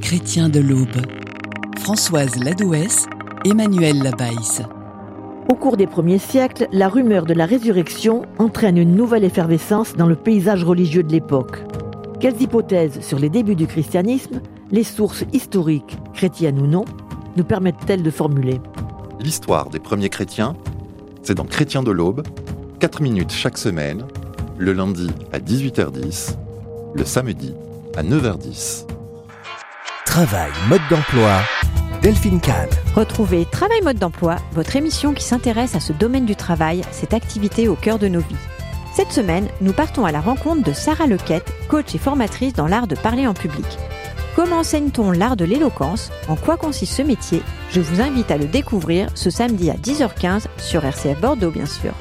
chrétiens de l'Aube. Françoise Ladouès, Emmanuel Labaïs. Au cours des premiers siècles, la rumeur de la résurrection entraîne une nouvelle effervescence dans le paysage religieux de l'époque. Quelles hypothèses sur les débuts du christianisme, les sources historiques, chrétiennes ou non, nous permettent-elles de formuler ? L'histoire des premiers chrétiens, c'est dans Chrétiens de l'Aube, 4 minutes chaque semaine, le lundi à 18h10, le samedi à 9h10. Travail, mode d'emploi, Delphine Kahn. Retrouvez Travail mode d'emploi, votre émission qui s'intéresse à ce domaine du travail, cette activité au cœur de nos vies. Cette semaine, nous partons à la rencontre de Sarah Lequette, coach et formatrice dans l'art de parler en public. Comment enseigne-t-on l'art de l'éloquence ? En quoi consiste ce métier ? Je vous invite à le découvrir ce samedi à 10h15 sur RCF Bordeaux, bien sûr.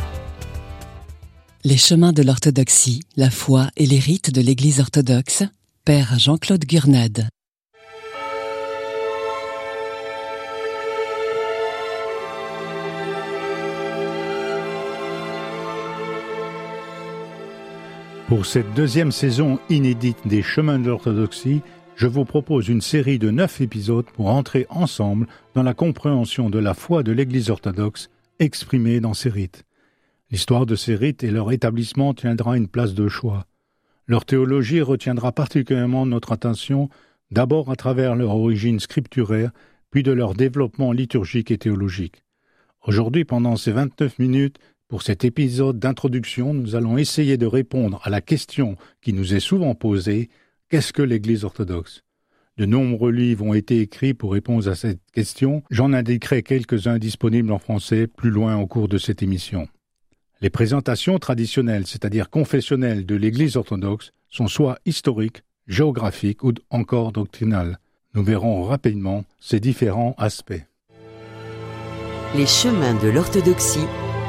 Les chemins de l'orthodoxie, la foi et les rites de l'Église orthodoxe, Père Jean-Claude Gurnade. Pour cette deuxième saison inédite des Chemins de l'orthodoxie, je vous propose une série de 9 épisodes pour entrer ensemble dans la compréhension de la foi de l'Église orthodoxe exprimée dans ces rites. L'histoire de ces rites et leur établissement tiendra une place de choix. Leur théologie retiendra particulièrement notre attention, d'abord à travers leur origine scripturaire, puis de leur développement liturgique et théologique. Aujourd'hui, pendant ces 29 minutes, pour cet épisode d'introduction, nous allons essayer de répondre à la question qui nous est souvent posée, qu'est-ce que l'Église orthodoxe ? De nombreux livres ont été écrits pour répondre à cette question. J'en indiquerai quelques-uns disponibles en français plus loin au cours de cette émission. Les présentations traditionnelles, c'est-à-dire confessionnelles de l'Église orthodoxe, sont soit historiques, géographiques ou encore doctrinales. Nous verrons rapidement ces différents aspects. Les chemins de l'orthodoxie.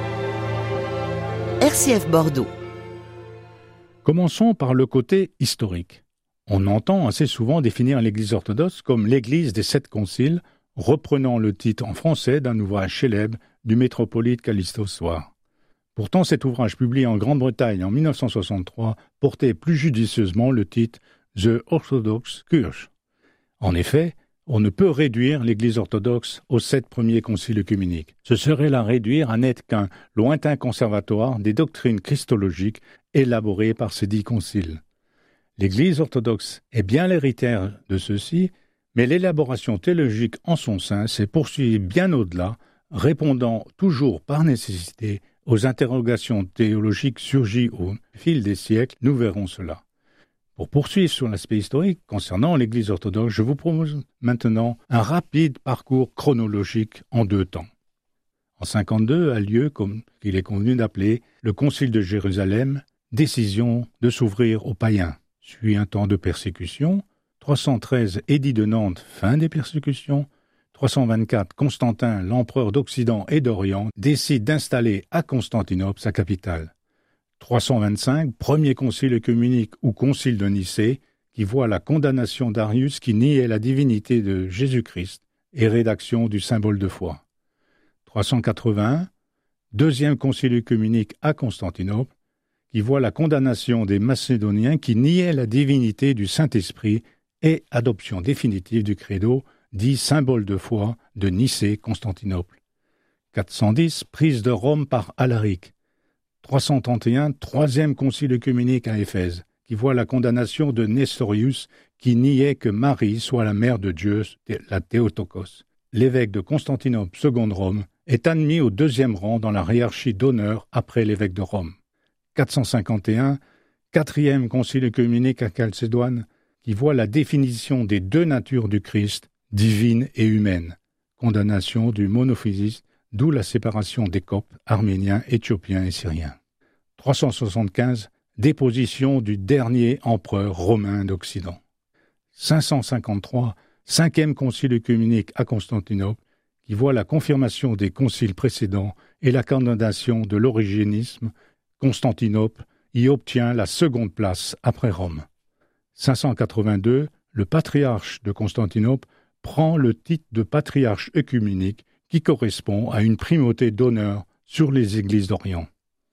RCF Bordeaux. Commençons par le côté historique. On entend assez souvent définir l'Église orthodoxe comme l'Église des 7 conciles, reprenant le titre en français d'un ouvrage célèbre du métropolite Callistos Soir. Pourtant, cet ouvrage publié en Grande-Bretagne en 1963 portait plus judicieusement le titre « The Orthodox Church ». En effet, on ne peut réduire l'Église orthodoxe aux 7 premiers conciles œcuméniques. Ce serait la réduire à n'être qu'un lointain conservatoire des doctrines christologiques élaborées par ces 10 conciles. L'Église orthodoxe est bien l'héritière de ceux-ci, mais l'élaboration théologique en son sein s'est poursuivie bien au-delà, répondant toujours par nécessité aux interrogations théologiques surgies au fil des siècles. Nous verrons cela. Pour poursuivre sur l'aspect historique concernant l'Église orthodoxe, je vous propose maintenant un rapide parcours chronologique en 2 temps. En 52 a lieu, comme il est convenu d'appeler, le Concile de Jérusalem, décision de s'ouvrir aux païens. Suit un temps de persécution, 313 édit de Nantes, fin des persécutions, 324 Constantin, l'empereur d'Occident et d'Orient, décide d'installer à Constantinople sa capitale. 325, premier concile œcuménique ou concile de Nicée, qui voit la condamnation d'Arius qui niait la divinité de Jésus-Christ et rédaction du symbole de foi. 381, deuxième concile œcuménique à Constantinople, qui voit la condamnation des Macédoniens qui niaient la divinité du Saint-Esprit et adoption définitive du credo, dit symbole de foi de Nicée-Constantinople. 410, prise de Rome par Alaric. 331, troisième concile œcuménique à Éphèse, qui voit la condamnation de Nestorius, qui niait que Marie soit la mère de Dieu, la Théotokos. L'évêque de Constantinople, seconde Rome, est admis au 2e rang dans la hiérarchie d'honneur après l'évêque de Rome. 451, quatrième concile œcuménique à Chalcédoine, qui voit la définition des 2 natures du Christ, divine et humaine. Condamnation du monophysisme, d'où la séparation des Coptes, Arméniens, Éthiopiens et Syriens. 375, déposition du dernier empereur romain d'Occident. 553, 5e concile œcuménique à Constantinople, qui voit la confirmation des conciles précédents et la condamnation de l'origénisme. Constantinople y obtient la 2e place après Rome. 582, le patriarche de Constantinople prend le titre de patriarche œcuménique qui correspond à une primauté d'honneur sur les églises d'Orient.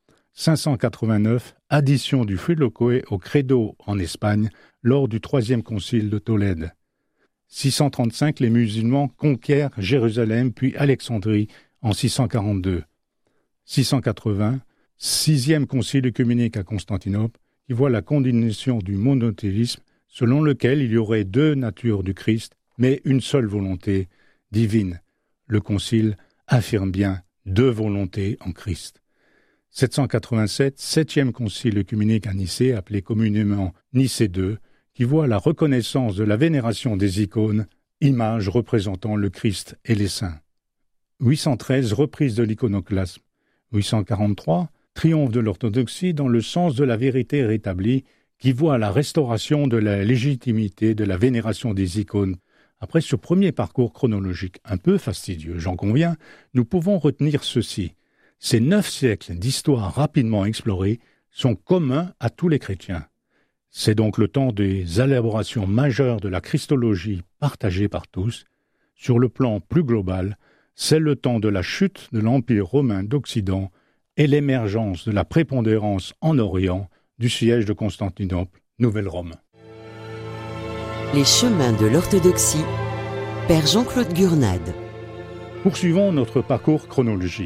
589, addition du Filoque au Credo en Espagne lors du 3e concile de Tolède. 635, les musulmans conquièrent Jérusalem puis Alexandrie en 642. 680, 6e concile œcuménique à Constantinople, qui voit la condamnation du monothéisme selon lequel il y aurait deux natures du Christ, mais une seule volonté divine. Le concile affirme bien deux volontés en Christ. 787, 7e concile œcuménique à Nicée, appelé communément Nicée II, qui voit la reconnaissance de la vénération des icônes, images représentant le Christ et les saints. 813, reprise de l'iconoclasme. 843, triomphe de l'orthodoxie dans le sens de la vérité rétablie, qui voit la restauration de la légitimité de la vénération des icônes. Après ce premier parcours chronologique un peu fastidieux, j'en conviens, nous pouvons retenir ceci. Ces 9 siècles d'histoire rapidement explorés sont communs à tous les chrétiens. C'est donc le temps des élaborations majeures de la christologie partagée par tous. Sur le plan plus global, c'est le temps de la chute de l'Empire romain d'Occident et l'émergence de la prépondérance en Orient du siège de Constantinople, Nouvelle-Rome. Les chemins de l'orthodoxie, Père Jean-Claude Gurnade. Poursuivons notre parcours chronologique.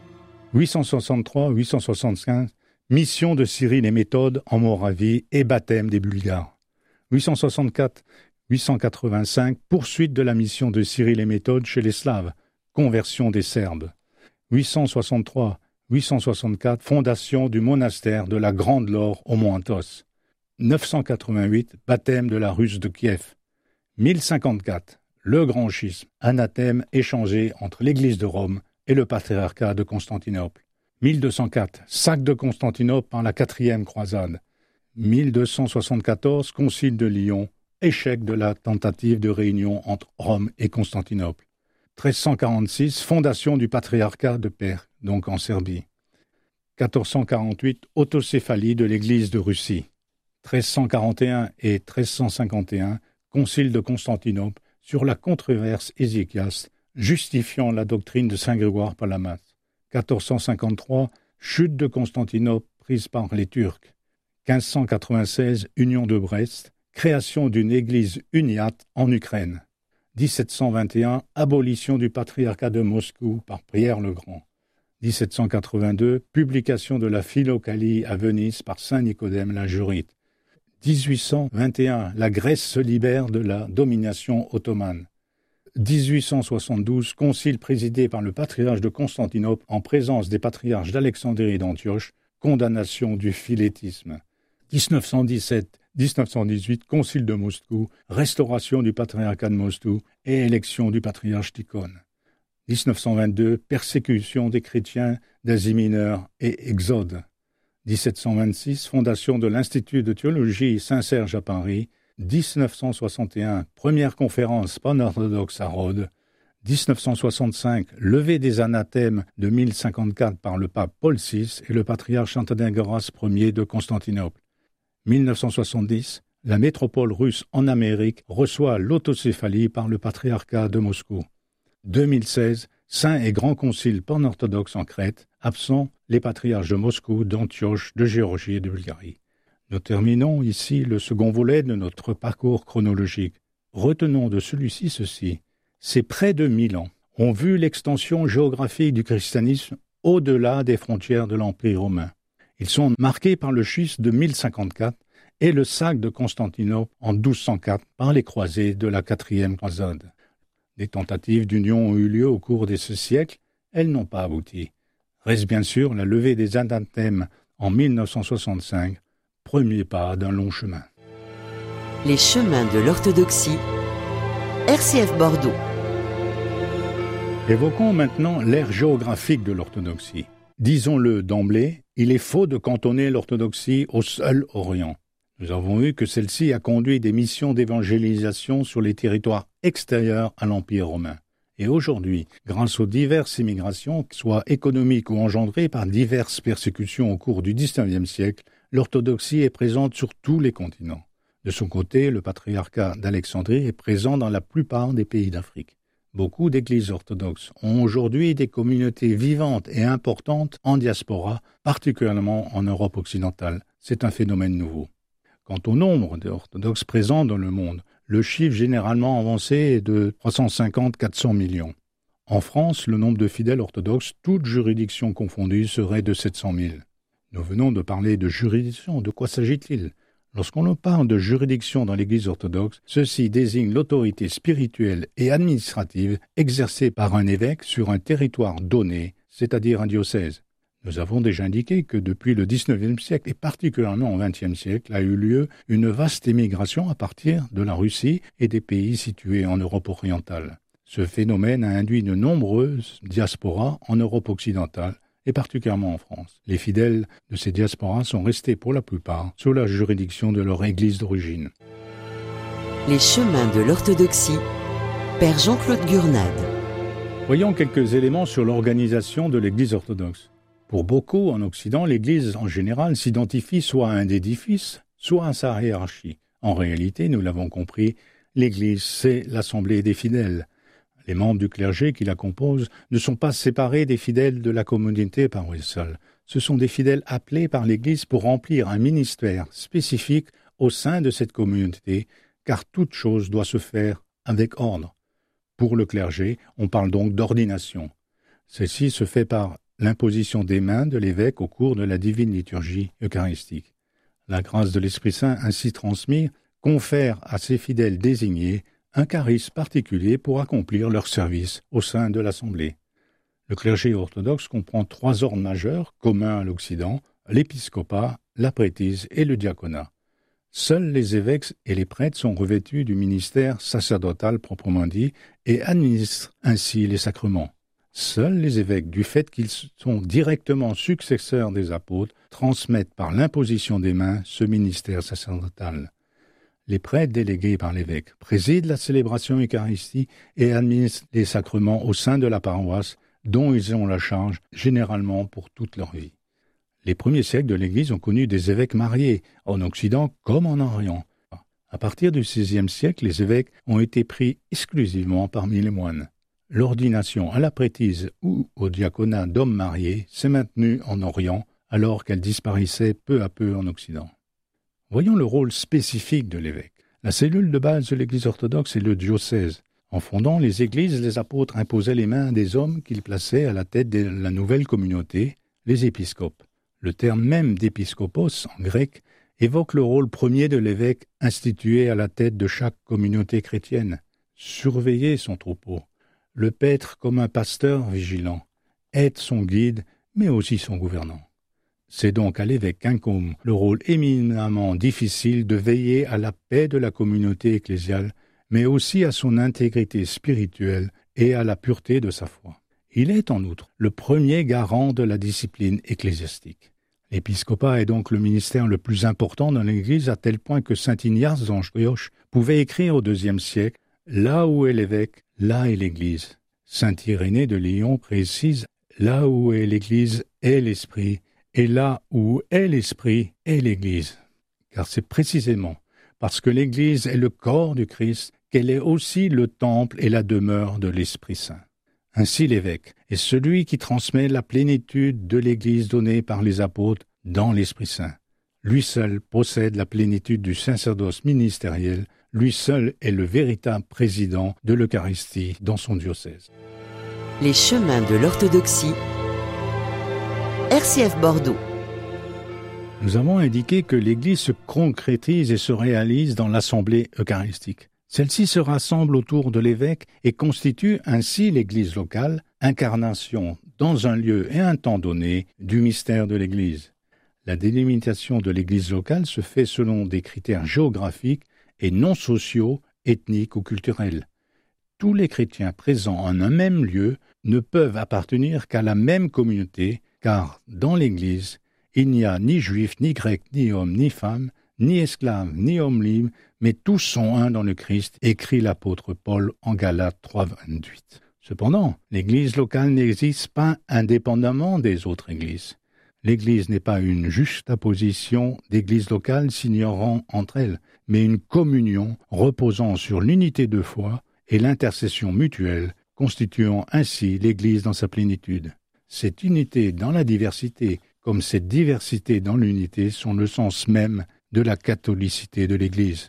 863-875, mission de Cyril et Méthode en Moravie et baptême des Bulgares. 864-885, poursuite de la mission de Cyril et Méthode chez les Slaves, conversion des Serbes. 863-864, fondation du monastère de la Grande Laure au Mont Athos. 988, baptême de la Russe de Kiev. 1054, le grand schisme, anathème échangé entre l'Église de Rome et le patriarcat de Constantinople. 1204, sac de Constantinople par la 4e croisade. 1274, concile de Lyon, échec de la tentative de réunion entre Rome et Constantinople. 1346, fondation du patriarcat de Père, donc en Serbie. 1448, autocéphalie de l'Église de Russie. 1341 et 1351, concile de Constantinople sur la controverse hésychiaste, justifiant la doctrine de saint Grégoire Palamas. 1453, chute de Constantinople prise par les Turcs. 1596, union de Brest, création d'une église uniate en Ukraine. 1721, abolition du patriarcat de Moscou par Pierre le Grand. 1782, publication de la Philokalie à Venise par saint Nicodème la Jurite. 1821, la Grèce se libère de la domination ottomane. 1872, concile présidé par le patriarche de Constantinople en présence des patriarches d'Alexandrie et d'Antioche, condamnation du philétisme. 1917-1918, concile de Moscou, restauration du patriarcat de Moscou et élection du patriarche Tikhon. 1922, persécution des chrétiens d'Asie mineure et exode. 1726, fondation de l'Institut de théologie Saint-Serge à Paris. 1961, première conférence pan-orthodoxe à Rhodes. 1965, levée des anathèmes de 1054 par le pape Paul VI et le patriarche Antonígoras Ier de Constantinople. 1970, la métropole russe en Amérique reçoit l'autocéphalie par le patriarcat de Moscou. 2016, Saint et Grand Concile pan-orthodoxe en Crète, absent les patriarches de Moscou, d'Antioche, de Géorgie et de Bulgarie. Nous terminons ici le second volet de notre parcours chronologique. Retenons de celui-ci ceci. Ces près de 1000 ans ont vu l'extension géographique du christianisme au-delà des frontières de l'Empire romain. Ils sont marqués par le schisme de 1054 et le sac de Constantinople en 1204 par les croisés de la 4e croisade. Des tentatives d'union ont eu lieu au cours de ce siècle, elles n'ont pas abouti. Reste bien sûr la levée des anathèmes en 1965, premier pas d'un long chemin. Les chemins de l'orthodoxie, RCF Bordeaux. Évoquons maintenant l'ère géographique de l'orthodoxie. Disons-le d'emblée, il est faux de cantonner l'orthodoxie au seul Orient. Nous avons vu que celle-ci a conduit des missions d'évangélisation sur les territoires extérieurs à l'Empire romain. Et aujourd'hui, grâce aux diverses immigrations, soit économiques ou engendrées par diverses persécutions au cours du XIXe siècle, l'orthodoxie est présente sur tous les continents. De son côté, le patriarcat d'Alexandrie est présent dans la plupart des pays d'Afrique. Beaucoup d'églises orthodoxes ont aujourd'hui des communautés vivantes et importantes en diaspora, particulièrement en Europe occidentale. C'est un phénomène nouveau. Quant au nombre d'orthodoxes présents dans le monde, Le chiffre généralement avancé est de 350-400 millions. En France, le nombre de fidèles orthodoxes, toutes juridictions confondues, serait de 700 000. Nous venons de parler de juridiction. De quoi s'agit-il ? Lorsqu'on parle de juridiction dans l'Église orthodoxe, ceci désigne l'autorité spirituelle et administrative exercée par un évêque sur un territoire donné, c'est-à-dire un diocèse. Nous avons déjà indiqué que depuis le XIXe siècle, et particulièrement au XXe siècle, a eu lieu une vaste émigration à partir de la Russie et des pays situés en Europe orientale. Ce phénomène a induit de nombreuses diasporas en Europe occidentale, et particulièrement en France. Les fidèles de ces diasporas sont restés pour la plupart sous la juridiction de leur église d'origine. Les chemins de l'orthodoxie, Père Jean-Claude Gurnade. Voyons quelques éléments sur l'organisation de l'église orthodoxe. Pour beaucoup, en Occident, l'église en général s'identifie soit à un édifice, soit à sa hiérarchie. En réalité, nous l'avons compris, l'église, c'est l'assemblée des fidèles. Les membres du clergé qui la composent ne sont pas séparés des fidèles de la communauté paroissiale. Ce sont des fidèles appelés par l'Église pour remplir un ministère spécifique au sein de cette communauté, car toute chose doit se faire avec ordre. Pour le clergé, on parle donc d'ordination. Celle-ci se fait par l'imposition des mains de l'évêque au cours de la divine liturgie eucharistique. La grâce de l'Esprit Saint ainsi transmise confère à ces fidèles désignés un charisme particulier pour accomplir leur service au sein de l'Assemblée. Le clergé orthodoxe comprend 3 ordres majeurs communs à l'Occident, l'épiscopat, la prêtrise et le diaconat. Seuls les évêques et les prêtres sont revêtus du ministère sacerdotal proprement dit et administrent ainsi les sacrements. Seuls les évêques, du fait qu'ils sont directement successeurs des apôtres, transmettent par l'imposition des mains ce ministère sacerdotal. Les prêtres délégués par l'évêque président la célébration eucharistique et administrent les sacrements au sein de la paroisse dont ils ont la charge généralement pour toute leur vie. Les premiers siècles de l'Église ont connu des évêques mariés, en Occident comme en Orient. À partir du XVIe siècle, les évêques ont été pris exclusivement parmi les moines. L'ordination à la prêtrise ou au diaconat d'hommes mariés s'est maintenue en Orient alors qu'elle disparaissait peu à peu en Occident. Voyons le rôle spécifique de l'évêque. La cellule de base de l'Église orthodoxe est le diocèse. En fondant les églises, les apôtres imposaient les mains des hommes qu'ils plaçaient à la tête de la nouvelle communauté, les épiscopes. Le terme même d'épiscopos, en grec, évoque le rôle premier de l'évêque institué à la tête de chaque communauté chrétienne. Surveiller son troupeau, le paître comme un pasteur vigilant, être son guide, mais aussi son gouvernant. C'est donc à l'évêque qu'incombe le rôle éminemment difficile de veiller à la paix de la communauté ecclésiale, mais aussi à son intégrité spirituelle et à la pureté de sa foi. Il est en outre le premier garant de la discipline ecclésiastique. L'épiscopat est donc le ministère le plus important dans l'Église à tel point que saint Ignace d'Antioche pouvait écrire au IIe siècle « Là où est l'évêque, là est l'Église ». Saint Irénée de Lyon précise « Là où est l'Église est l'Esprit ». Et là où est l'Esprit est l'Église. Car c'est précisément parce que l'Église est le corps du Christ qu'elle est aussi le temple et la demeure de l'Esprit Saint. Ainsi l'évêque est celui qui transmet la plénitude de l'Église donnée par les apôtres dans l'Esprit Saint. Lui seul possède la plénitude du sacerdoce ministériel, lui seul est le véritable président de l'Eucharistie dans son diocèse. Les chemins de l'orthodoxie, RCF Bordeaux. Nous avons indiqué que l'Église se concrétise et se réalise dans l'assemblée eucharistique. Celle-ci se rassemble autour de l'évêque et constitue ainsi l'Église locale, incarnation dans un lieu et un temps donné du mystère de l'Église. La délimitation de l'Église locale se fait selon des critères géographiques et non sociaux, ethniques ou culturels. Tous les chrétiens présents en un même lieu ne peuvent appartenir qu'à la même communauté, car dans l'Église, il n'y a ni juifs, ni grecs, ni hommes, ni femmes, ni esclaves, ni hommes libres, mais tous sont un dans le Christ, écrit l'apôtre Paul en Galates 3,28. Cependant, l'Église locale n'existe pas indépendamment des autres Églises. L'Église n'est pas une juxtaposition d'églises locales s'ignorant entre elles, mais une communion reposant sur l'unité de foi et l'intercession mutuelle, constituant ainsi l'Église dans sa plénitude. Cette unité dans la diversité, comme cette diversité dans l'unité, sont le sens même de la catholicité de l'Église.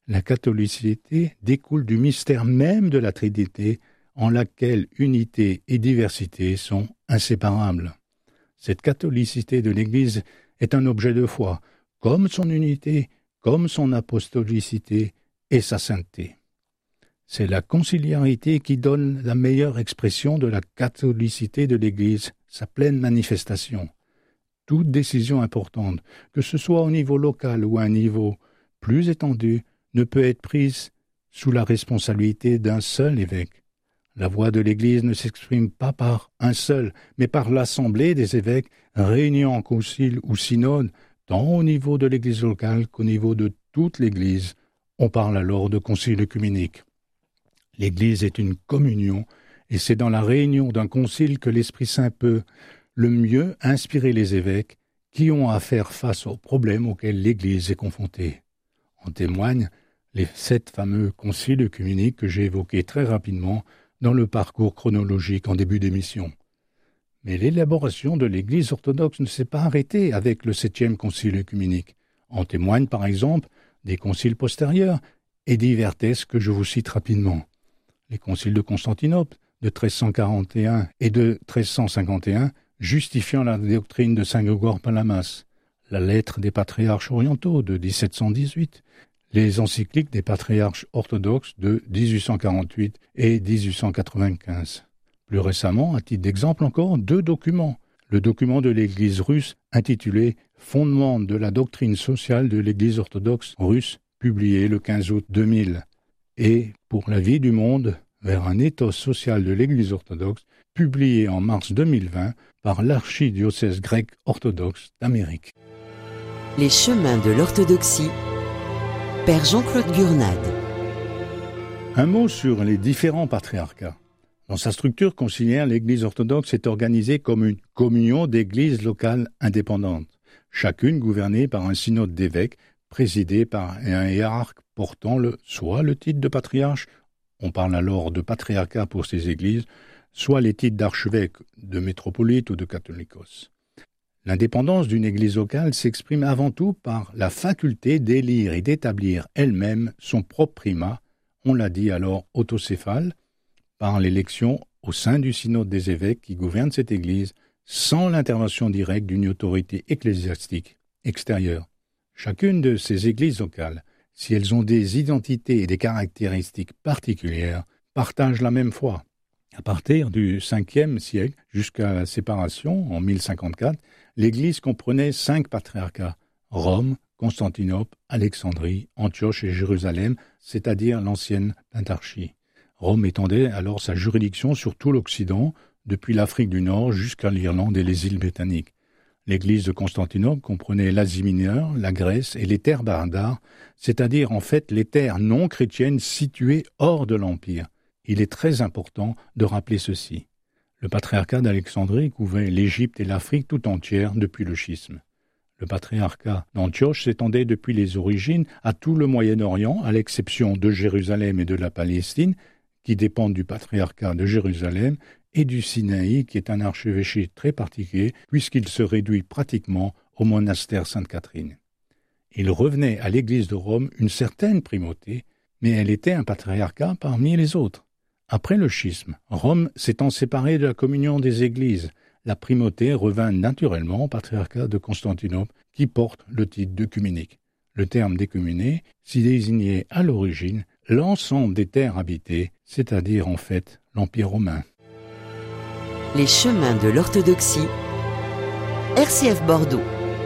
La catholicité découle du mystère même de la Trinité, en laquelle unité et diversité sont inséparables. Cette catholicité de l'Église est un objet de foi, comme son unité, comme son apostolicité et sa sainteté. C'est la conciliarité qui donne la meilleure expression de la catholicité de l'Église, sa pleine manifestation. Toute décision importante, que ce soit au niveau local ou à un niveau plus étendu, ne peut être prise sous la responsabilité d'un seul évêque. La voix de l'Église ne s'exprime pas par un seul, mais par l'assemblée des évêques réunis en concile ou synode, tant au niveau de l'Église locale qu'au niveau de toute l'Église. On parle alors de concile œcuménique. L'Église est une communion, et c'est dans la réunion d'un concile que l'Esprit Saint peut le mieux inspirer les évêques qui ont à faire face aux problèmes auxquels l'Église est confrontée. En témoignent les 7 fameux conciles œcuméniques que j'ai évoqués très rapidement dans le parcours chronologique en début d'émission. Mais l'élaboration de l'Église orthodoxe ne s'est pas arrêtée avec le 7e concile œcuménique. En témoignent par exemple des conciles postérieurs et divers textes que je vous cite rapidement. Les conciles de Constantinople de 1341 et de 1351 justifiant la doctrine de saint Grégoire Palamas, la lettre des patriarches orientaux de 1718, les encycliques des patriarches orthodoxes de 1848 et 1895. Plus récemment, à titre d'exemple encore, 2 documents. Le document de l'Église russe intitulé « Fondement de la doctrine sociale de l'Église orthodoxe russe » publié le 15 août 2000, et « Pour la vie du monde, vers un éthos social de l'Église orthodoxe » publié en mars 2020 par l'archidiocèse grec orthodoxe d'Amérique. Les chemins de l'orthodoxie, Père Jean-Claude Gurnade. Un mot sur les différents patriarcats. Dans sa structure conciliaire, l'Église orthodoxe est organisée comme une communion d'églises locales indépendantes, chacune gouvernée par un synode d'évêques, présidé par un hiérarque portant soit le titre de patriarche, on parle alors de patriarcat pour ces églises, soit les titres d'archevêque, de métropolite ou de catholicos. L'indépendance d'une église locale s'exprime avant tout par la faculté d'élire et d'établir elle-même son propre primat, on l'a dit alors autocéphale, par l'élection au sein du synode des évêques qui gouvernent cette église, sans l'intervention directe d'une autorité ecclésiastique extérieure. Chacune de ces églises locales, si elles ont des identités et des caractéristiques particulières, partagent la même foi. À partir du 5e siècle jusqu'à la séparation, en 1054, l'Église comprenait 5 patriarcats, Rome, Constantinople, Alexandrie, Antioche et Jérusalem, c'est-à-dire l'ancienne pentarchie. Rome étendait alors sa juridiction sur tout l'Occident, depuis l'Afrique du Nord jusqu'à l'Irlande et les îles britanniques. L'Église de Constantinople comprenait l'Asie mineure, la Grèce et les terres barbares, c'est-à-dire en fait les terres non chrétiennes situées hors de l'Empire. Il est très important de rappeler ceci. Le patriarcat d'Alexandrie couvrait l'Égypte et l'Afrique tout entière depuis le schisme. Le patriarcat d'Antioche s'étendait depuis les origines à tout le Moyen-Orient, à l'exception de Jérusalem et de la Palestine, qui dépendent du patriarcat de Jérusalem, et du Sinaï, qui est un archevêché très particulier, puisqu'il se réduit pratiquement au monastère Sainte-Catherine. Il revenait à l'Église de Rome une certaine primauté, mais elle était un patriarcat parmi les autres. Après le schisme, Rome s'étant séparée de la communion des églises, la primauté revint naturellement au patriarcat de Constantinople, qui porte le titre d'œcuménique. Le terme d'écuméné s'y désignait à l'origine l'ensemble des terres habitées, c'est-à-dire en fait l'Empire romain. Les chemins de l'orthodoxie, RCF Bordeaux.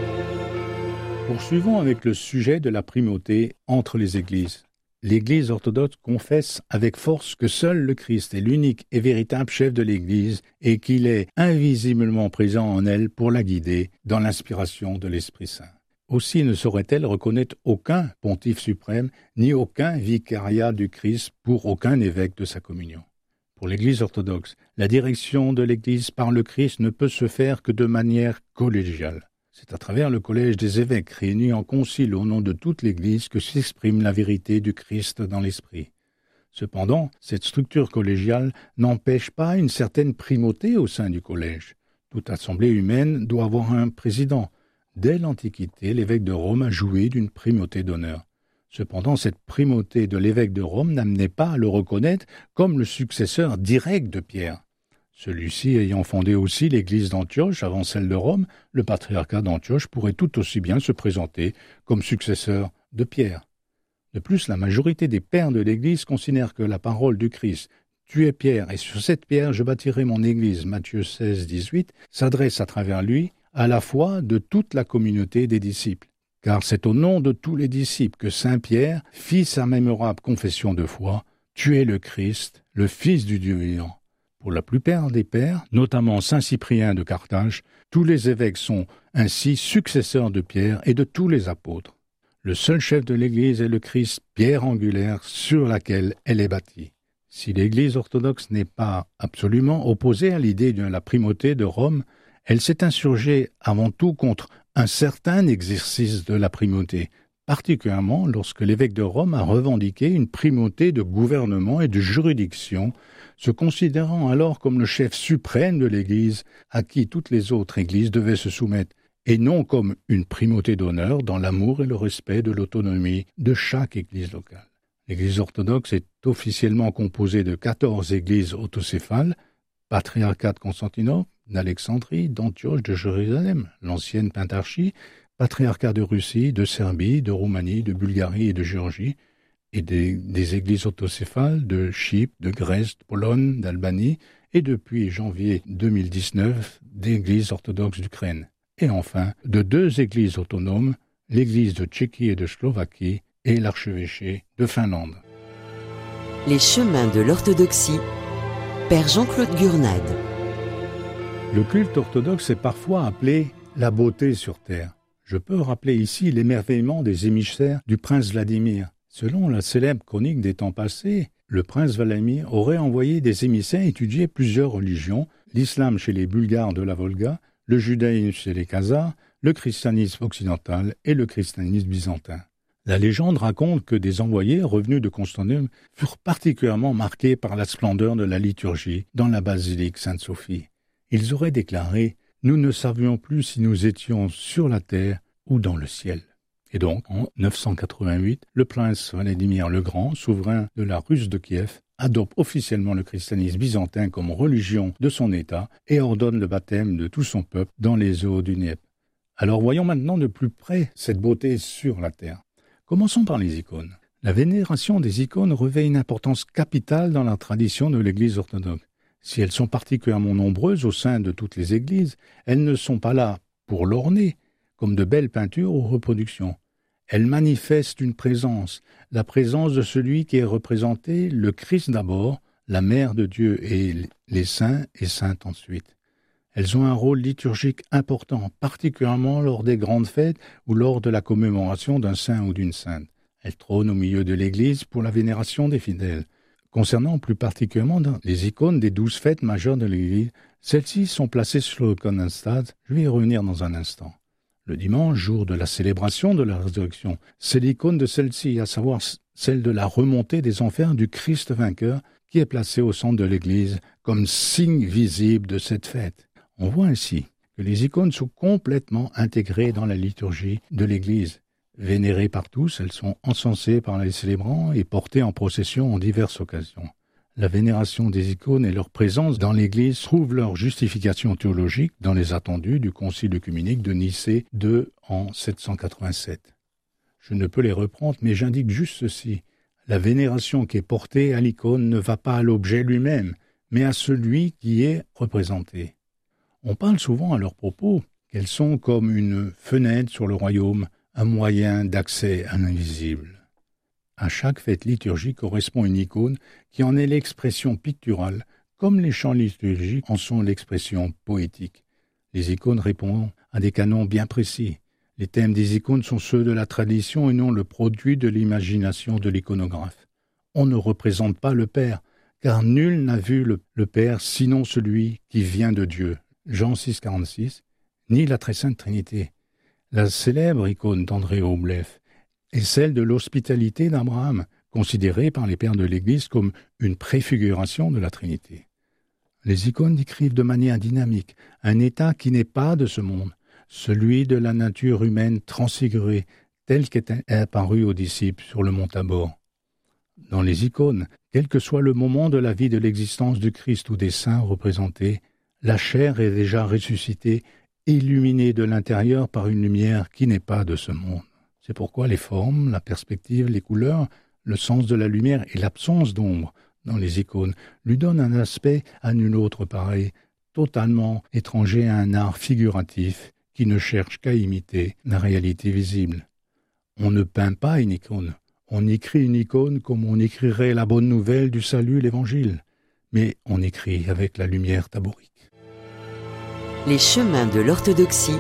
Poursuivons avec le sujet de la primauté entre les églises. L'Église orthodoxe confesse avec force que seul le Christ est l'unique et véritable chef de l'Église et qu'il est invisiblement présent en elle pour la guider dans l'inspiration de l'Esprit Saint. Aussi ne saurait-elle reconnaître aucun pontife suprême ni aucun vicariat du Christ pour aucun évêque de sa communion. Pour l'Église orthodoxe, la direction de l'Église par le Christ ne peut se faire que de manière collégiale. C'est à travers le collège des évêques réunis en concile au nom de toute l'Église que s'exprime la vérité du Christ dans l'Esprit. Cependant, cette structure collégiale n'empêche pas une certaine primauté au sein du collège. Toute assemblée humaine doit avoir un président. Dès l'Antiquité, l'évêque de Rome a joué d'une primauté d'honneur. Cependant, cette primauté de l'évêque de Rome n'amenait pas à le reconnaître comme le successeur direct de Pierre. Celui-ci ayant fondé aussi l'église d'Antioche avant celle de Rome, le patriarcat d'Antioche pourrait tout aussi bien se présenter comme successeur de Pierre. De plus, la majorité des pères de l'Église considèrent que la parole du Christ « Tu es Pierre, et sur cette pierre je bâtirai mon Église » Matthieu 16, 18, s'adresse à travers lui à la fois de toute la communauté des disciples. Car c'est au nom de tous les disciples que saint Pierre fit sa mémorable confession de foi « Tu es le Christ, le Fils du Dieu vivant ». Pour la plupart des pères, notamment saint Cyprien de Carthage, tous les évêques sont ainsi successeurs de Pierre et de tous les apôtres. Le seul chef de l'Église est le Christ, pierre angulaire sur laquelle elle est bâtie. Si l'Église orthodoxe n'est pas absolument opposée à l'idée de la primauté de Rome, elle s'est insurgée avant tout contre un certain exercice de la primauté, particulièrement lorsque l'évêque de Rome a revendiqué une primauté de gouvernement et de juridiction, se considérant alors comme le chef suprême de l'Église à qui toutes les autres Églises devaient se soumettre, et non comme une primauté d'honneur dans l'amour et le respect de l'autonomie de chaque Église locale. L'Église orthodoxe est officiellement composée de 14 églises autocéphales, patriarcat de Constantinople, d'Alexandrie, d'Antioche, de Jérusalem, l'ancienne Pentarchie, patriarcat de Russie, de Serbie, de Roumanie, de Bulgarie et de Géorgie, et des églises autocéphales de Chypre, de Grèce, de Pologne, d'Albanie, et depuis janvier 2019, d'églises orthodoxes d'Ukraine. Et enfin, de 2 églises autonomes, l'église de Tchéquie et de Slovaquie et l'archevêché de Finlande. Les chemins de l'orthodoxie, Père Jean-Claude Gurnade. Le culte orthodoxe est parfois appelé la beauté sur terre. Je peux rappeler ici l'émerveillement des émissaires du prince Vladimir. Selon la célèbre chronique des temps passés, le prince Vladimir aurait envoyé des émissaires étudier plusieurs religions, l'islam chez les Bulgares de la Volga, le judaïsme chez les Khazars, le christianisme occidental et le christianisme byzantin. La légende raconte que des envoyés revenus de Constantinople furent particulièrement marqués par la splendeur de la liturgie dans la basilique Sainte-Sophie. Ils auraient déclaré « Nous ne savions plus si nous étions sur la terre ou dans le ciel ». Et donc, en 988, le prince Vladimir le Grand, souverain de la Russe de Kiev, adopte officiellement le christianisme byzantin comme religion de son État et ordonne le baptême de tout son peuple dans les eaux du Dniepr. Alors voyons maintenant de plus près cette beauté sur la terre. Commençons par les icônes. La vénération des icônes revêt une importance capitale dans la tradition de l'Église orthodoxe. Si elles sont particulièrement nombreuses au sein de toutes les églises, elles ne sont pas là pour l'orner, comme de belles peintures ou reproductions. Elles manifestent une présence, la présence de celui qui est représenté, le Christ d'abord, la Mère de Dieu et les saints et saintes ensuite. Elles ont un rôle liturgique important, particulièrement lors des grandes fêtes ou lors de la commémoration d'un saint ou d'une sainte. Elles trônent au milieu de l'Église pour la vénération des fidèles. Concernant plus particulièrement les icônes des 12 fêtes majeures de l'Église, celles-ci sont placées sur le iconostase. Je vais y revenir dans un instant. Le dimanche, jour de la célébration de la résurrection, c'est l'icône de celle-ci, à savoir celle de la remontée des enfers du Christ vainqueur, qui est placée au centre de l'Église comme signe visible de cette fête. On voit ainsi que les icônes sont complètement intégrées dans la liturgie de l'Église. Vénérées par tous, elles sont encensées par les célébrants et portées en procession en diverses occasions. La vénération des icônes et leur présence dans l'Église trouvent leur justification théologique dans les attendus du Concile œcuménique de Nicée II en 787. Je ne peux les reprendre, mais j'indique juste ceci. La vénération qui est portée à l'icône ne va pas à l'objet lui-même, mais à celui qui est représenté. On parle souvent à leur propos qu'elles sont comme une fenêtre sur le royaume, un moyen d'accès à l'invisible. À chaque fête liturgique correspond une icône qui en est l'expression picturale, comme les chants liturgiques en sont l'expression poétique. Les icônes répondent à des canons bien précis. Les thèmes des icônes sont ceux de la tradition et non le produit de l'imagination de l'iconographe. On ne représente pas le Père, car nul n'a vu le Père sinon celui qui vient de Dieu. Jean 6, 46, ni la très sainte Trinité. La célèbre icône d'André Oblev est celle de l'hospitalité d'Abraham, considérée par les pères de l'Église comme une préfiguration de la Trinité. Les icônes décrivent de manière dynamique un état qui n'est pas de ce monde, celui de la nature humaine transfigurée, tel qu'était apparu aux disciples sur le mont Tabor. Dans les icônes, quel que soit le moment de la vie de l'existence du Christ ou des saints représentés, la chair est déjà ressuscitée, illuminée de l'intérieur par une lumière qui n'est pas de ce monde. C'est pourquoi les formes, la perspective, les couleurs, le sens de la lumière et l'absence d'ombre dans les icônes lui donnent un aspect à nul autre pareil, totalement étranger à un art figuratif qui ne cherche qu'à imiter la réalité visible. On ne peint pas une icône, on écrit une icône comme on écrirait la bonne nouvelle du salut, l'évangile, mais on écrit avec la lumière taborique. Les chemins de l'orthodoxie.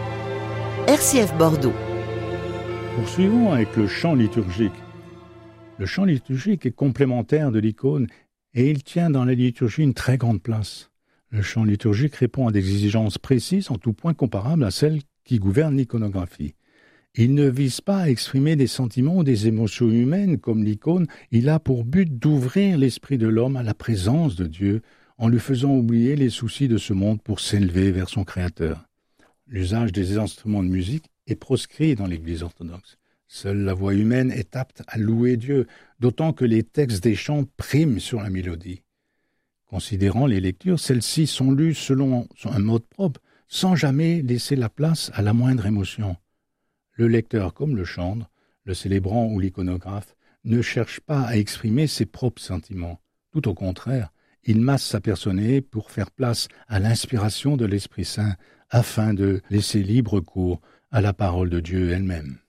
RCF Bordeaux. Poursuivons avec le chant liturgique. Le chant liturgique est complémentaire de l'icône et il tient dans la liturgie une très grande place. Le chant liturgique répond à des exigences précises en tout point comparables à celles qui gouvernent l'iconographie. Il ne vise pas à exprimer des sentiments ou des émotions humaines comme l'icône, il a pour but d'ouvrir l'esprit de l'homme à la présence de Dieu en lui faisant oublier les soucis de ce monde pour s'élever vers son Créateur. L'usage des instruments de musique est proscrit dans l'Église orthodoxe. Seule la voix humaine est apte à louer Dieu, d'autant que les textes des chants priment sur la mélodie. Considérant les lectures, celles-ci sont lues selon un mode propre, sans jamais laisser la place à la moindre émotion. Le lecteur comme le chantre, le célébrant ou l'iconographe, ne cherche pas à exprimer ses propres sentiments. Tout au contraire, il masse sa personnalité pour faire place à l'inspiration de l'Esprit Saint, afin de laisser libre cours à la parole de Dieu elle-même.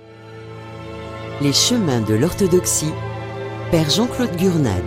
Les chemins de l'orthodoxie. Père Jean-Claude Gurnade.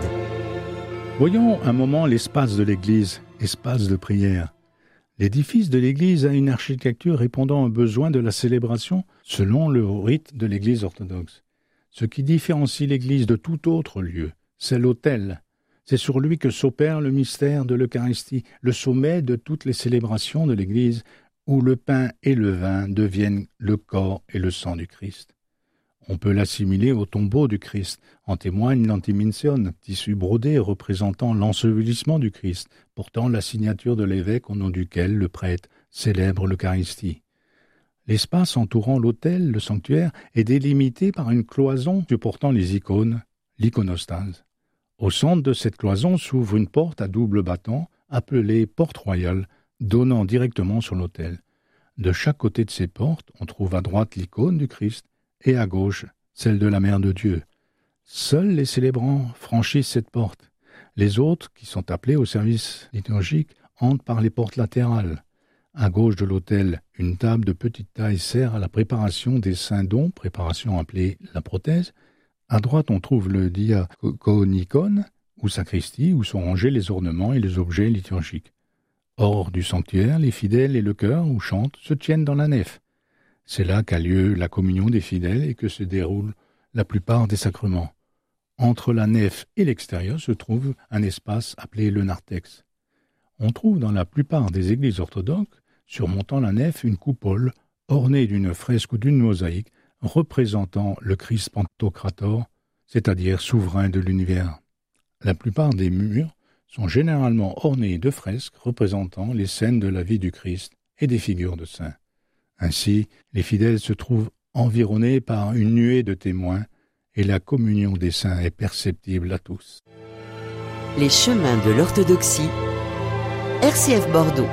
Voyons un moment l'espace de l'Église, espace de prière. L'édifice de l'Église a une architecture répondant aux besoins de la célébration selon le rite de l'Église orthodoxe. Ce qui différencie l'Église de tout autre lieu, c'est l'autel. C'est sur lui que s'opère le mystère de l'Eucharistie, le sommet de toutes les célébrations de l'Église, où le pain et le vin deviennent le corps et le sang du Christ. On peut l'assimiler au tombeau du Christ. En témoigne l'antimintion, tissu brodé représentant l'ensevelissement du Christ, portant la signature de l'évêque au nom duquel le prêtre célèbre l'Eucharistie. L'espace entourant l'autel, le sanctuaire, est délimité par une cloison supportant les icônes, l'iconostase. Au centre de cette cloison s'ouvre une porte à double battant, appelée porte royale, donnant directement sur l'autel. De chaque côté de ces portes, on trouve à droite l'icône du Christ, et à gauche, celle de la Mère de Dieu. Seuls les célébrants franchissent cette porte. Les autres, qui sont appelés au service liturgique, entrent par les portes latérales. À gauche de l'autel, une table de petite taille sert à la préparation des saints dons, préparation appelée la prothèse. À droite, on trouve le diaconicon, ou sacristie, où sont rangés les ornements et les objets liturgiques. Hors du sanctuaire, les fidèles et le chœur, où chantent, se tiennent dans la nef. C'est là qu'a lieu la communion des fidèles et que se déroulent la plupart des sacrements. Entre la nef et l'extérieur se trouve un espace appelé le narthex. On trouve dans la plupart des églises orthodoxes, surmontant la nef, une coupole ornée d'une fresque ou d'une mosaïque représentant le Christ Pantocrator, c'est-à-dire souverain de l'univers. La plupart des murs sont généralement ornés de fresques représentant les scènes de la vie du Christ et des figures de saints. Ainsi, les fidèles se trouvent environnés par une nuée de témoins et la communion des saints est perceptible à tous. Les chemins de l'orthodoxie. RCF Bordeaux.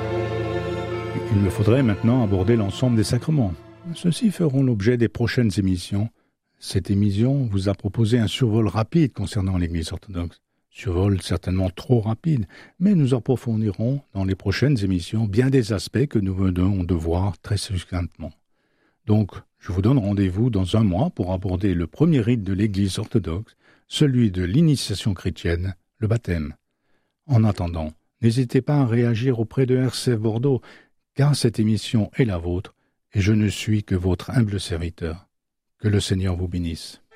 Il me faudrait maintenant aborder l'ensemble des sacrements. Ceux-ci feront l'objet des prochaines émissions. Cette émission vous a proposé un survol rapide concernant l'Église orthodoxe. Survol certainement trop rapide, mais nous approfondirons dans les prochaines émissions bien des aspects que nous venons de voir très succinctement. Donc, je vous donne rendez-vous dans un mois pour aborder le premier rite de l'Église orthodoxe, celui de l'initiation chrétienne, le baptême. En attendant, n'hésitez pas à réagir auprès de RCF Bordeaux, car cette émission est la vôtre, et je ne suis que votre humble serviteur. Que le Seigneur vous bénisse.